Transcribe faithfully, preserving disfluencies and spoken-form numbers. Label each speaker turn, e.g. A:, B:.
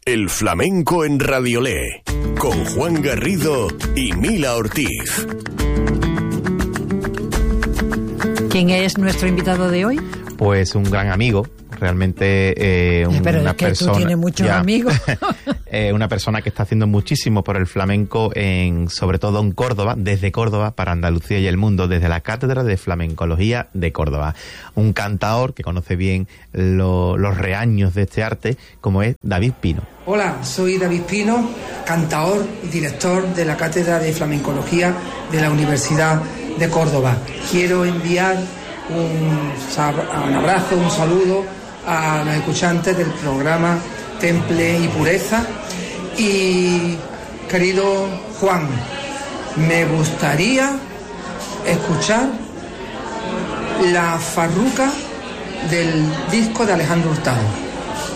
A: El flamenco en Radiolé, con Juan Garrido y Mila Ortiz.
B: ¿Quién es nuestro invitado de hoy?
C: Pues un gran amigo, realmente eh, un,
B: Pero
C: una
B: es que
C: persona...
B: tú tienes muchos
C: ya,
B: amigos.
C: eh, una persona que está haciendo muchísimo por el flamenco, en, sobre todo en Córdoba, desde Córdoba para Andalucía y el mundo, desde la Cátedra de Flamencología de Córdoba. Un cantaor que conoce bien lo, los reaños de este arte, como es David Pino.
D: Hola, soy David Pino, cantaor y director de la Cátedra de Flamencología de la Universidad de Córdoba. Quiero enviar un, un abrazo, un saludo a los escuchantes del programa Temple y Pureza. Y querido Juan, me gustaría escuchar la farruca del disco de Alejandro Hurtado.